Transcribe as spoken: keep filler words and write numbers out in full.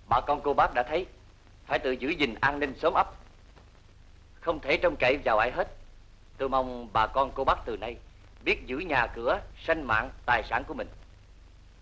bà con cô bác đã thấy, phải tự giữ gìn an ninh xóm ấp, không thể trông cậy vào ai hết. Tôi mong bà con cô bác từ nay biết giữ nhà cửa, sinh mạng, tài sản của mình.